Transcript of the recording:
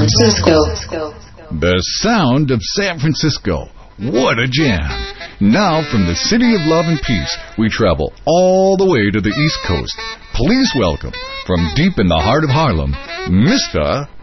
Francisco. The sound of San Francisco. What a jam. Now, from the city of love and peace, we travel all the way to the East Coast. Please welcome, from deep in the heart of Harlem, Mr.